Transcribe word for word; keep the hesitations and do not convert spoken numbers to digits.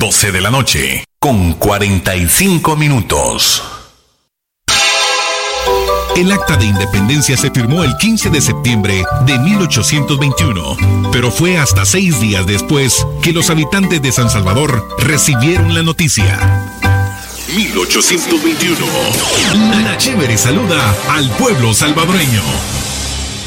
doce de la noche, con cuarenta y cinco minutos. El Acta de Independencia se firmó el quince de septiembre de mil ochocientos veintiuno, pero fue hasta seis días después que los habitantes de San Salvador recibieron la noticia. mil ochocientos veintiuno. La Chévere saluda al pueblo salvadoreño.